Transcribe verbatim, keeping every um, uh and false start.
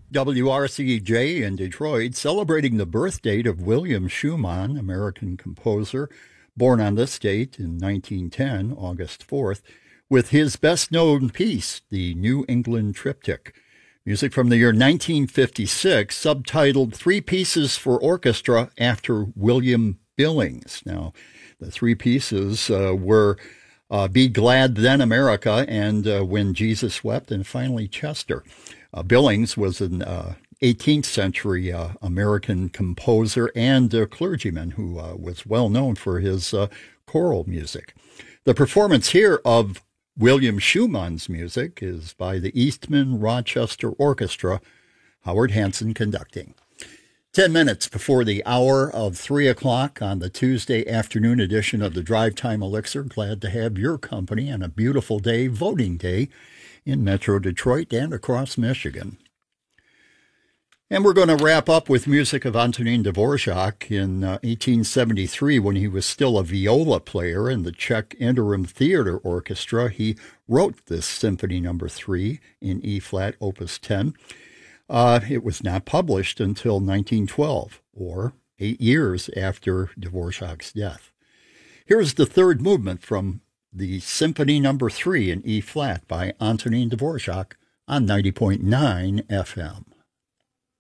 W R C J in Detroit, celebrating the birth date of William Schumann, American composer, born on this date in nineteen ten, August fourth, with his best-known piece, the New England Triptych. Music from the year nineteen fifty-six, subtitled Three Pieces for Orchestra after William Billings. Now, the three pieces uh, were uh, Be Glad Then America and uh, When Jesus Wept, and finally Chester. Uh, Billings was an uh, eighteenth century uh, American composer and uh, clergyman who uh, was well known for his uh, choral music. The performance here of William Schumann's music is by the Eastman Rochester Orchestra, Howard Hanson conducting. Ten minutes before the hour of three o'clock on the Tuesday afternoon edition of the Drive Time Elixir. Glad to have your company on a beautiful day, voting day, in Metro Detroit and across Michigan. And we're going to wrap up with music of Antonín Dvorak in uh, eighteen seventy-three, when he was still a viola player in the Czech Interim Theater Orchestra. He wrote this Symphony Number Three in E-flat, Opus ten. Uh, it was not published until nineteen twelve, or eight years after Dvorak's death. Here's the third movement from the Symphony Number Three in E-flat by Antonín Dvorak on ninety point nine F M.